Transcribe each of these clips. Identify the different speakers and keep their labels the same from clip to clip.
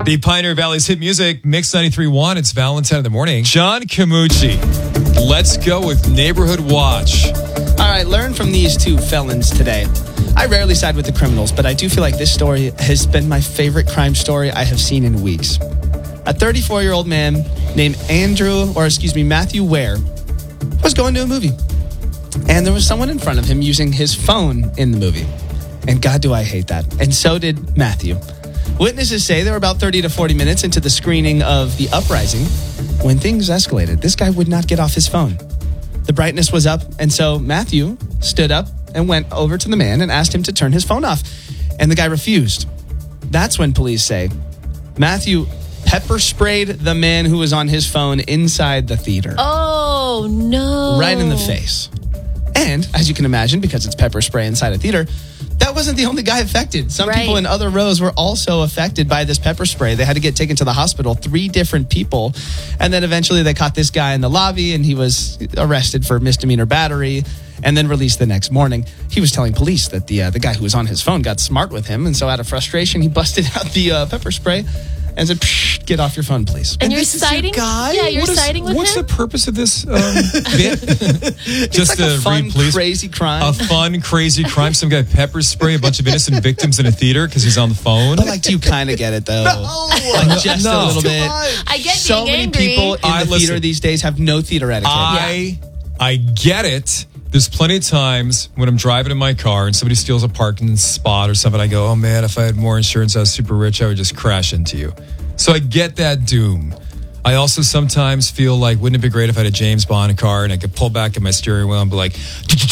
Speaker 1: The Pioneer Valley's hit music, Mix 93.1. It's Valentine in the morning. John Camucci. Let's go with Neighborhood Watch.
Speaker 2: All right, learn from these two felons today. I rarely side with the criminals, but I do feel like this story has been my favorite crime story I have seen in weeks. A 34-year-old man named Matthew Ware was going to a movie. And there was someone in front of him using his phone in the movie. And God, do I hate that. And so did Matthew. Witnesses say they were about 30 to 40 minutes into the screening of The Uprising when things escalated. This guy would not get off his phone. The brightness was up, and so Matthew stood up and went over to the man and asked him to turn his phone off. And the guy refused. That's when police say Matthew pepper sprayed the man who was on his phone inside the theater.
Speaker 3: Oh, no.
Speaker 2: Right in the face. And, as you can imagine, because it's pepper spray inside a theater, that wasn't the only guy affected. Some people in other rows were also affected by this pepper spray. They had to get taken to the hospital, 3 different people. And then eventually they caught this guy in the lobby and he was arrested for misdemeanor battery and then released the next morning. He was telling police that the guy who was on his phone got smart with him. And so out of frustration, he busted out the pepper spray and said, get off your phone, please.
Speaker 3: And you're siding? Yeah, you're siding with
Speaker 1: what's
Speaker 3: him?
Speaker 1: What's the purpose of this bit?
Speaker 2: Just like a fun, crazy crime.
Speaker 1: A fun, crazy crime. Some guy pepper spray a bunch of innocent victims in a theater because he's on the phone.
Speaker 2: But do you kind of get it, though? Just a little bit.
Speaker 3: I get
Speaker 2: so
Speaker 3: being
Speaker 2: many
Speaker 3: angry.
Speaker 2: people in the theater these days have no theater etiquette.
Speaker 1: I get it. There's plenty of times when I'm driving in my car and somebody steals a parking spot or something. I go, oh man, if I had more insurance, I was super rich, I would just crash into you. So I get that doom. I also sometimes feel like, wouldn't it be great if I had a James Bond car and I could pull back at my steering wheel and be like,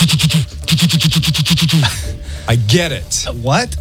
Speaker 1: I get it.
Speaker 2: What?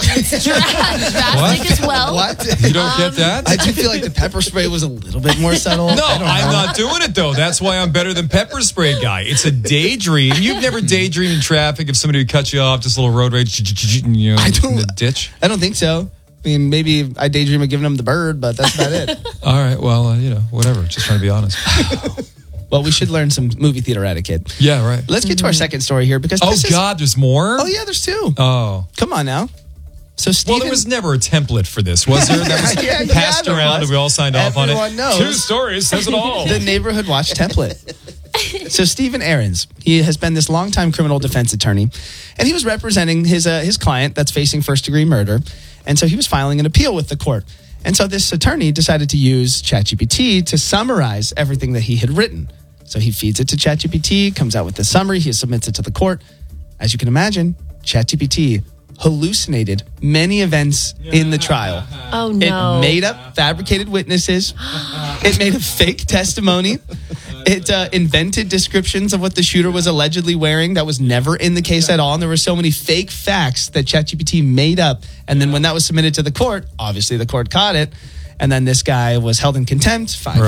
Speaker 3: Drastic as well.
Speaker 2: What?
Speaker 1: You don't get that?
Speaker 2: I do feel like the pepper spray was a little bit more subtle.
Speaker 1: No, I'm not doing it though. That's why I'm better than pepper spray guy. It's a daydream. You've never daydreamed in traffic if somebody would cut you off, just a little road rage, in the ditch?
Speaker 2: I don't think so. I mean, maybe I daydream of giving them the bird, but that's about it.
Speaker 1: All right, well, whatever. Just trying to be honest.
Speaker 2: Well, we should learn some movie theater etiquette.
Speaker 1: Yeah, right.
Speaker 2: Let's get to our second story here because
Speaker 1: there's more?
Speaker 2: Oh, yeah, there's 2.
Speaker 1: Oh.
Speaker 2: Come on now. So, Stephen...
Speaker 1: Well, there was never a template for this, was there? That was passed around and we all signed off on it.
Speaker 2: Everyone knows.
Speaker 1: 2 stories says it all.
Speaker 2: The Neighborhood Watch template. So Stephen Aarons, he has been this longtime criminal defense attorney, and he was representing his client that's facing first-degree murder, and so he was filing an appeal with the court. And so this attorney decided to use ChatGPT to summarize everything that he had written. So he feeds it to ChatGPT, comes out with the summary, he submits it to the court. As you can imagine, ChatGPT hallucinated many events in the trial.
Speaker 3: Oh, no.
Speaker 2: It made up fabricated witnesses. It made a fake testimony. It invented descriptions of what the shooter was allegedly wearing that was never in the case at all. And there were so many fake facts that ChatGPT made up. And then when that was submitted to the court, obviously the court caught it. And then this guy was held in contempt, fined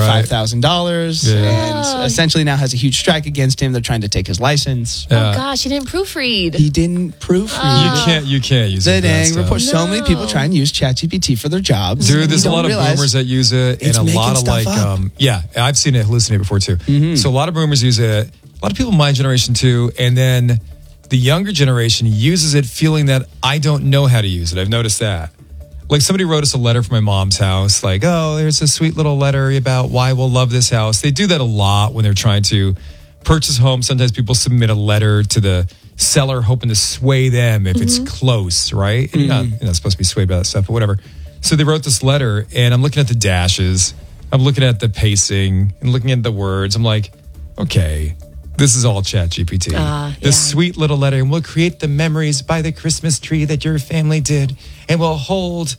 Speaker 2: $5,000, and essentially now has a huge strike against him. They're trying to take his license.
Speaker 3: Oh gosh, he didn't proofread.
Speaker 2: He didn't proofread.
Speaker 1: You can't use
Speaker 2: the
Speaker 1: it.
Speaker 2: dang report. So many people try and use ChatGPT for their jobs.
Speaker 1: Dude, there's a lot of boomers that use it, and a lot of I've seen it hallucinate before too. Mm-hmm. So a lot of boomers use it. A lot of people in my generation too, and then the younger generation uses it feeling that I don't know how to use it. I've noticed that. Like somebody wrote us a letter from my mom's house, like, oh, there's a sweet little letter about why we'll love this house. They do that a lot when they're trying to purchase a home. Sometimes people submit a letter to the seller hoping to sway them if it's close, right? And you're not supposed to be swayed by that stuff, but whatever. So they wrote this letter, and I'm looking at the dashes. I'm looking at the pacing and looking at the words. I'm like, okay, this is all ChatGPT. This sweet little letter, and we'll create the memories by the Christmas tree that your family did, and we'll hold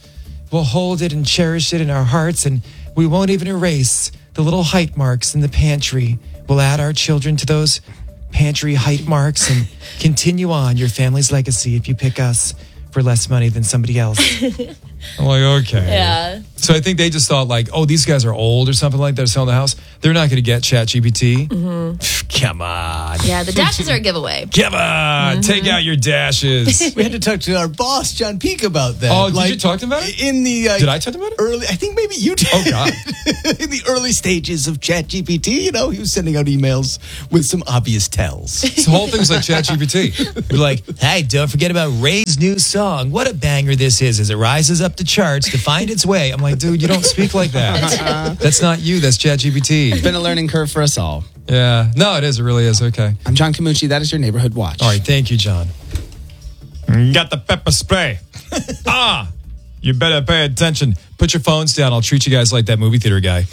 Speaker 1: it and cherish it in our hearts, and we won't even erase the little height marks in the pantry. We'll add our children to those pantry height marks and continue on your family's legacy if you pick us for less money than somebody else. I'm like, okay.
Speaker 3: Yeah.
Speaker 1: So I think they just thought like, oh, these guys are old or something like that, selling the house. They're not going to get ChatGPT. Come on.
Speaker 3: Yeah, the dashes are a giveaway.
Speaker 1: Come on, take out your dashes.
Speaker 4: We had to talk to our boss, John Peake, about that.
Speaker 1: Oh, did you talk to him about it? Did I talk to him about it?
Speaker 4: Early, I think maybe you did.
Speaker 1: Oh, God.
Speaker 4: In the early stages of ChatGPT, he was sending out emails with some obvious tells.
Speaker 1: The whole thing's like ChatGPT. It'd be like, hey, don't forget about Ray's new song. What a banger this is as it rises up the charts to find its way. I'm like, like, dude, you don't speak like that. That's not you. That's ChatGPT.
Speaker 2: It's been a learning curve for us all.
Speaker 1: Yeah. No, it is. It really is. Okay.
Speaker 2: I'm John Camucci. That is your Neighborhood Watch.
Speaker 1: All right. Thank you, John. Got the pepper spray. You better pay attention. Put your phones down. I'll treat you guys like that movie theater guy.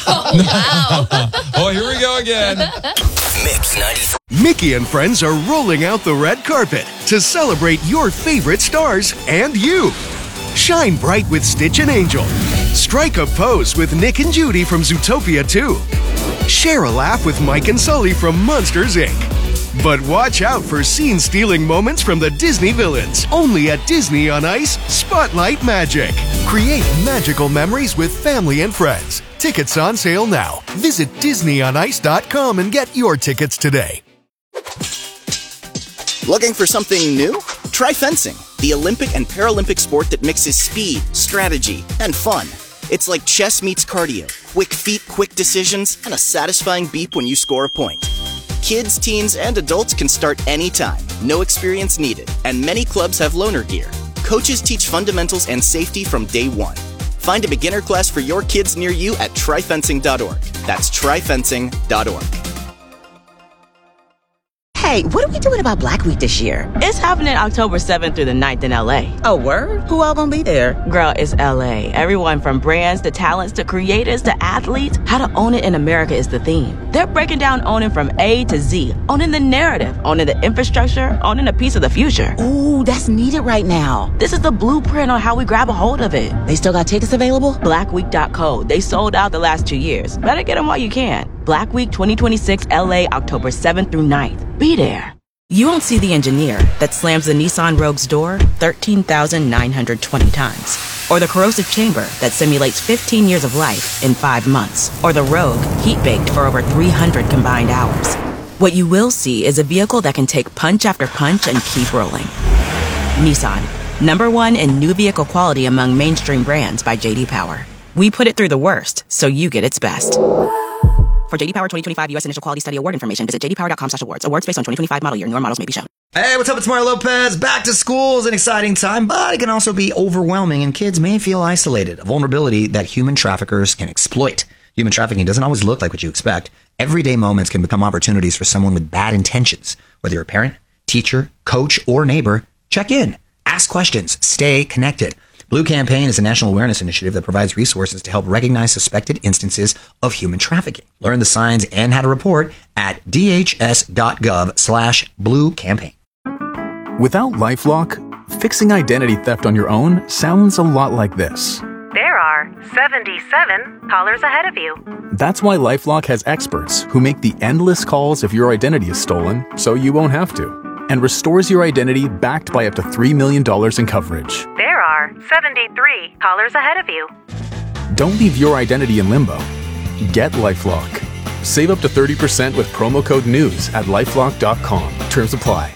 Speaker 1: Oh, here we go again.
Speaker 5: Mix 93. Mickey and friends are rolling out the red carpet to celebrate your favorite stars and you. Shine bright with Stitch and Angel. Strike a pose with Nick and Judy from Zootopia 2. Share a laugh with Mike and Sully from Monsters, Inc. But watch out for scene-stealing moments from the Disney villains. Only at Disney on Ice, Spotlight Magic. Create magical memories with family and friends. Tickets on sale now. Visit DisneyOnIce.com and get your tickets today.
Speaker 6: Looking for something new? Try fencing, the Olympic and Paralympic sport that mixes speed, strategy, and fun. It's like chess meets cardio. Quick feet, quick decisions, and a satisfying beep when you score a point. Kids, teens, and adults can start anytime. No experience needed. And many clubs have loaner gear. Coaches teach fundamentals and safety from day one. Find a beginner class for your kids near you at tryfencing.org. That's tryfencing.org.
Speaker 7: Hey, what are we doing about Black Week this year?
Speaker 8: It's happening October 7th through the 9th in LA.
Speaker 7: Oh, word? Who all gonna be there?
Speaker 8: Girl, it's LA. Everyone from brands to talents to creators to athletes. How to own it in America is the theme. They're breaking down owning from A to Z. Owning the narrative, owning the infrastructure, owning a piece of the future.
Speaker 7: Ooh, that's needed right now.
Speaker 8: This is the blueprint on how we grab a hold of it.
Speaker 7: They still got tickets available?
Speaker 8: Blackweek.co. They sold out the last 2 years. Better get them while you can. Black Week 2026 LA, October 7th through 9th. Be there.
Speaker 7: You won't see the engineer that slams the Nissan Rogue's door 13,920 times. Or the corrosive chamber that simulates 15 years of life in 5 months. Or the Rogue heat-baked for over 300 combined hours. What you will see is a vehicle that can take punch after punch and keep rolling. Nissan, #1 in new vehicle quality among mainstream brands by J.D. Power. We put it through the worst, so you get its best. For J.D. Power 2025 U.S. Initial Quality Study Award information, visit jdpower.com/awards. Awards based on 2025 model year. Newer models may be shown.
Speaker 9: Hey, what's up? It's Mario Lopez. Back to school is an exciting time, but it can also be overwhelming, and kids may feel isolated, a vulnerability that human traffickers can exploit. Human trafficking doesn't always look like what you expect. Everyday moments can become opportunities for someone with bad intentions. Whether you're a parent, teacher, coach, or neighbor, check in. Ask questions. Stay connected. Blue Campaign is a national awareness initiative that provides resources to help recognize suspected instances of human trafficking. Learn the signs and how to report at dhs.gov/Blue Campaign.
Speaker 10: Without LifeLock, fixing identity theft on your own sounds a lot like this.
Speaker 11: There are 77 callers ahead of you.
Speaker 10: That's why LifeLock has experts who make the endless calls if your identity is stolen, so you won't have to, and restores your identity backed by up to $3 million in coverage.
Speaker 11: There are 73 callers ahead of you.
Speaker 10: Don't leave your identity in limbo. Get LifeLock. Save up to 30% with promo code NEWS at LifeLock.com. Terms apply.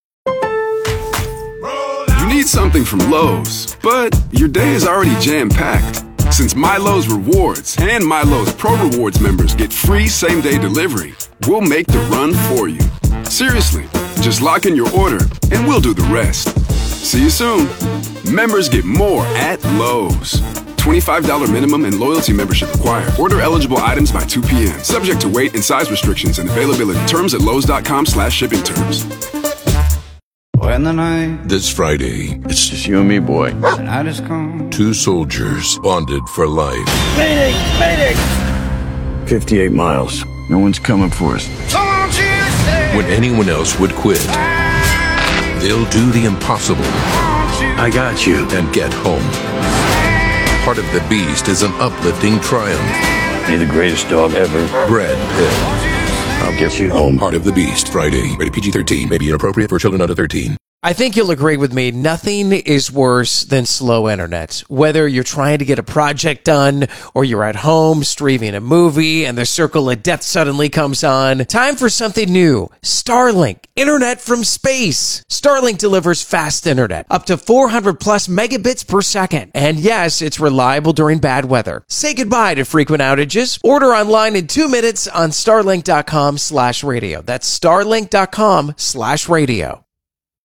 Speaker 12: You need something from Lowe's, but your day is already jam-packed. Since MyLowe's Rewards and MyLowe's Pro Rewards members get free same-day delivery, we'll make the run for you. Seriously, just lock in your order and we'll do the rest. See you soon. Members get more at Lowe's. $25 minimum and loyalty membership required. Order eligible items by 2 p.m. Subject to weight and size restrictions and availability. Terms at lowes.com/shipping terms.
Speaker 13: When the night
Speaker 14: this Friday,
Speaker 13: it's just you and me, boy. The night is come.
Speaker 14: 2 soldiers bonded for life.
Speaker 13: Mayday! Mayday! 58 miles. No one's coming for us.
Speaker 14: When anyone else would quit, they'll do the impossible.
Speaker 13: I got you.
Speaker 14: And get home. Heart of the Beast is an uplifting triumph.
Speaker 13: You're the greatest dog ever.
Speaker 14: Brad Pitt.
Speaker 13: I'll get you home.
Speaker 14: Heart of the Beast, Friday. Rated PG-13. May be inappropriate for children under 13.
Speaker 15: I think you'll agree with me. Nothing is worse than slow internet. Whether you're trying to get a project done or you're at home streaming a movie and the circle of death suddenly comes on. Time for something new. Starlink. Internet from space. Starlink delivers fast internet. Up to 400 plus megabits per second. And yes, it's reliable during bad weather. Say goodbye to frequent outages. Order online in 2 minutes on starlink.com/radio. That's starlink.com/radio.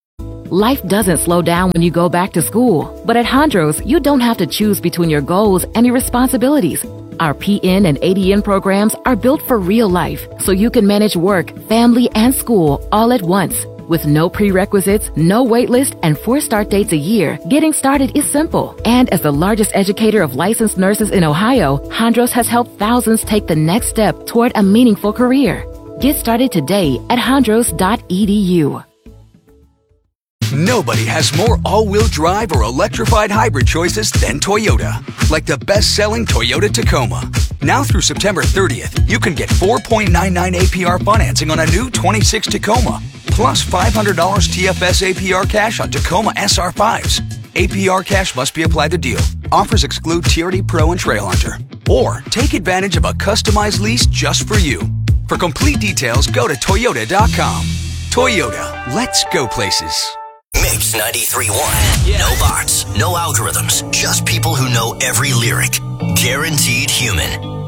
Speaker 16: Life doesn't slow down when you go back to school. But at Hondros, you don't have to choose between your goals and your responsibilities. Our PN and ADN programs are built for real life, so you can manage work, family, and school all at once. With no prerequisites, no wait list, and 4 start dates a year, getting started is simple. And as the largest educator of licensed nurses in Ohio, Hondros has helped thousands take the next step toward a meaningful career. Get started today at hondros.edu.
Speaker 17: Nobody has more all-wheel drive or electrified hybrid choices than Toyota. Like the best-selling Toyota Tacoma. Now through September 30th, you can get 4.99 APR financing on a new 26 Tacoma. Plus $500 TFS APR cash on Tacoma SR5s. APR cash must be applied to deal. Offers exclude TRD Pro and Trail Hunter. Or take advantage of a customized lease just for you. For complete details, go to Toyota.com. Toyota, let's go places.
Speaker 18: Mix 93.1. No bots, no algorithms, just people who know every lyric. Guaranteed human.